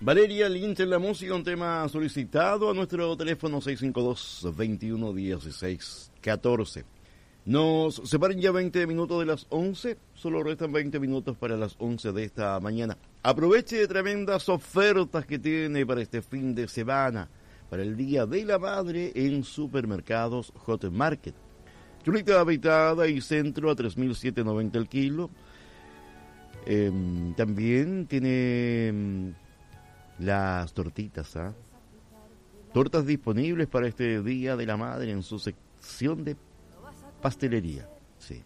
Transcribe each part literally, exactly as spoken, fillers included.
Valeria Lynch en la música, un tema solicitado a nuestro teléfono seis cinco dos, veintiuno dieciséis catorce. Nos separan ya veinte minutos de las once, solo restan veinte minutos para las once de esta mañana. Aproveche tremendas ofertas que tiene para este fin de semana, para el Día de la Madre en Supermercados Hot Market. Chulita habitada y centro a tres mil setecientos noventa el kilo. Eh, también tiene eh, las tortitas, ¿ah? Tortas disponibles para este Día de la Madre en su sección de pastelería. Sí.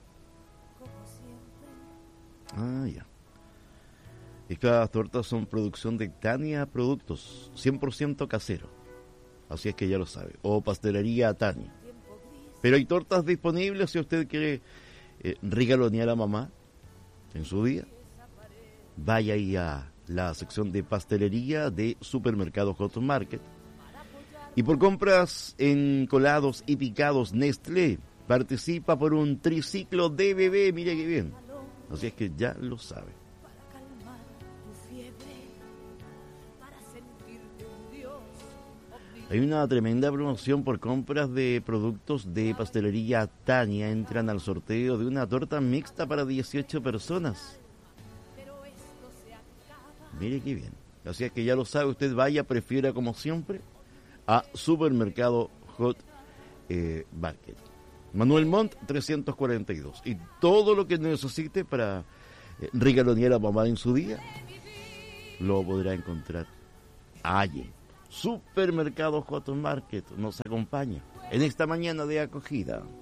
Ah, ya. Estas tortas son producción de Tania Productos, cien por ciento casero. Así es que ya lo sabe. O pastelería Tania. Pero hay tortas disponibles si usted quiere eh, regalonear a mamá en su día. Vaya ahí a la sección de pastelería de Supermercado Hot Market. Y por compras en colados y picados Nestlé, participa por un triciclo de bebé. Mire qué bien. Así es que ya lo sabe. Hay una tremenda promoción por compras de productos de pastelería Tania. Entran al sorteo de una torta mixta para dieciocho personas. Mire qué bien. Así es que ya lo sabe, usted vaya, prefiera como siempre a Supermercado Hot eh, Market. Manuel Montt trescientos cuarenta y dos. Y todo lo que necesite para eh, regalonear a mamá en su día, lo podrá encontrar allí. Supermercado Hot Market nos acompaña en esta mañana de acogida.